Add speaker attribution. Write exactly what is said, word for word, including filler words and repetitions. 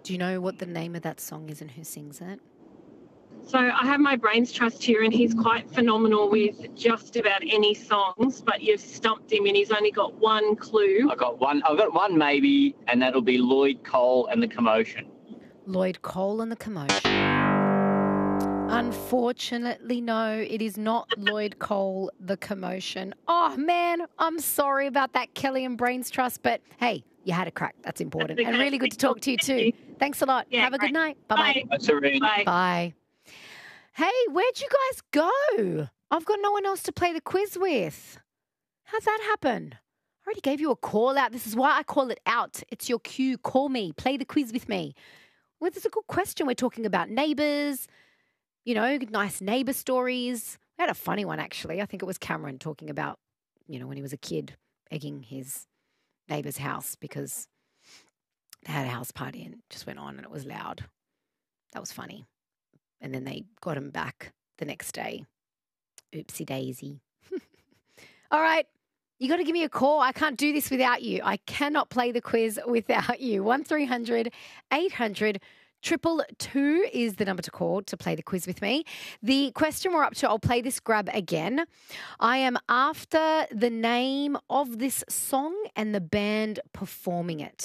Speaker 1: Do you know what the name of that song is and who sings it?
Speaker 2: So I have my brains trust here, and he's quite phenomenal with just about any songs, but you've stumped him and he's only got one clue.
Speaker 3: I got one. I've got one maybe, and that'll be Lloyd Cole and the Commotion.
Speaker 1: Lloyd Cole and the Commotion. Unfortunately, no, it is not Lloyd Cole, the Commotion. Oh, man, I'm sorry about that, Kelly and Brains Trust, but hey, you had a crack. That's important.
Speaker 2: That's okay.
Speaker 1: And really good to talk to you too. Thanks a lot.
Speaker 2: Yeah,
Speaker 1: Have a good
Speaker 2: great.
Speaker 1: night. Bye-bye.
Speaker 2: Bye.
Speaker 3: Bye.
Speaker 2: Bye.
Speaker 1: Bye. Hey, where'd you guys go? I've got no one else to play the quiz with. How'd that happen? I already gave you a call out. This is why I call it out. It's your cue. Call me. Play the quiz with me. Well, it's a good question. We're talking about neighbours, you know, nice neighbour stories. We had a funny one, actually. I think it was Cameron talking about, you know, when he was a kid, egging his neighbour's house because they had a house party and it just went on and it was loud. That was funny. And then they got him back the next day. Oopsie daisy. All right. You got to give me a call. I can't do this without you. I cannot play the quiz without you. one three hundred eight hundred two two two is the number to call to play the quiz with me. The question we're up to, I'll play this grab again. I am after the name of this song and the band performing it.